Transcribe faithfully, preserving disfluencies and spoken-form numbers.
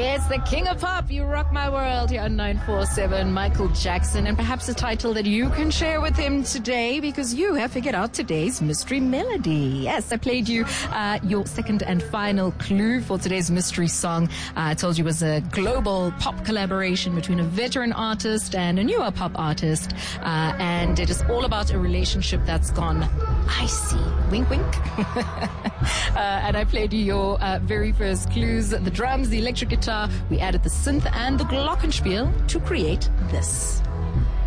Yes, the king of pop. You rock my world here on nine four seven, Michael Jackson. And perhaps a title that you can share with him today because you have figured out today's mystery melody. Yes, I played you uh, your second and final clue for today's mystery song. Uh, I told you it was a global pop collaboration between a veteran artist and a newer pop artist. Uh, and it is all about a relationship that's gone icy. Wink, wink. uh, and I played you your uh, very first clues, the drums, the electric guitar. We added the synth and the glockenspiel to create this.